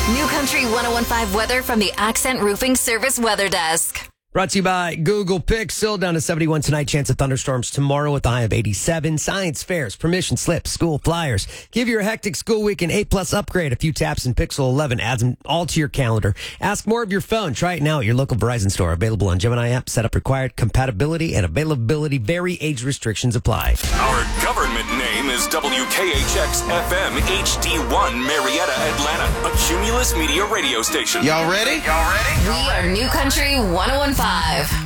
New Country 101.5 weather from the Accent Roofing Service Weather Desk. Brought to you by Google Pixel. Down to 71 tonight. Chance of thunderstorms tomorrow with a high of 87. Science fairs, permission slips, school flyers. Give your hectic school week an A-plus upgrade. A few taps in Pixel 11 adds them all to your calendar. Ask more of your phone. Try it now at your local Verizon store. Available on Gemini app. Setup required. Compatibility and availability vary. Age restrictions apply. Our government name is WKHX-FM HD1 Marietta, Atlanta. A Cumulus Media radio station. Y'all ready? We are New Country 101.5.